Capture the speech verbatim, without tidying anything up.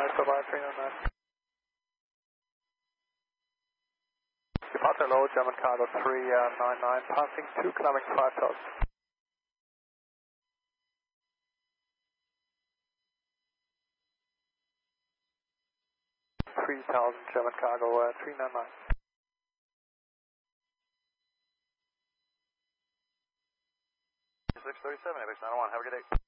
Alright, bye-bye, three nine nine. Departure low, German cargo three nine nine, passing two, climbing five thousand. three thousand, German cargo uh, three nine nine. six thirty-seven, F X nine one, have a good day.